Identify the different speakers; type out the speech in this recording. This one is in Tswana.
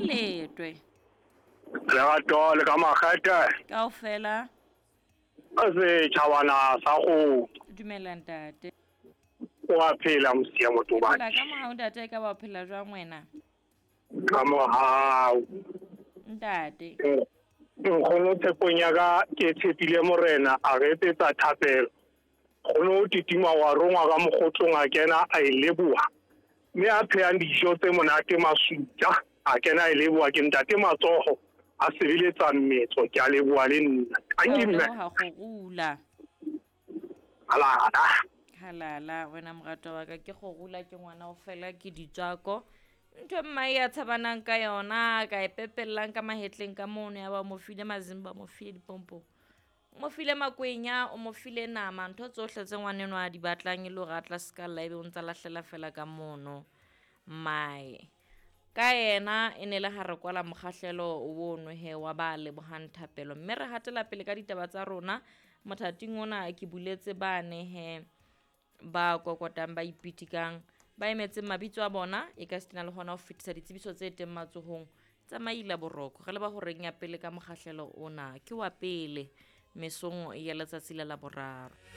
Speaker 1: letwe
Speaker 2: Lerato le ka makgete
Speaker 1: kaofela
Speaker 2: a se tjhabana sa go
Speaker 1: dumela ntate
Speaker 2: wa phela mosia
Speaker 1: ke phela
Speaker 2: motobadi
Speaker 1: ka mohau ntate ka ba phela jwang wena
Speaker 2: ka mohau
Speaker 1: ntate
Speaker 2: nkgono tshepong ya ka ke tshepile morena a re etsetsa thapelo kgono o titima wa rongwa ka mokgotlong a kena a e leboha mme a phehang dijo tse monate masuta a kena a e leboha ke ntate matsoho a sebeletsa mmetso ke a leboha le nna
Speaker 1: ke
Speaker 2: a
Speaker 1: o
Speaker 2: ke mme
Speaker 1: leboga go rula
Speaker 2: alana
Speaker 1: halala wena morato wa ka ke go rula ke ngwana o fela ke ditswako ntho mmae ya tshabanang ka yona ka e pepellang ka mahetleng ka mono ya ba mo file mazimba mo file dipompo mo file makwenya o mo file nama ntho tsohle tse ngwaneno a di batlang e le gore a tla ska live o ntsa lahlela fela ka mono mmae ka yena e ne le ha re kwala mokgahlelo o bono he wa ba lebogang thapelo mme re hatela pele ka ditaba tsa rona mothating ona ke buletse bane he ba kokotang ba ipitikang ba emetse mabitso a bona e ka sena le hona ho fetisa ditsebiso tse teng matsohong tsa maila boroko re le ba ho reng ya pele ka mokgahlelo ona ke wa pele mesong ya letsatsi la boraro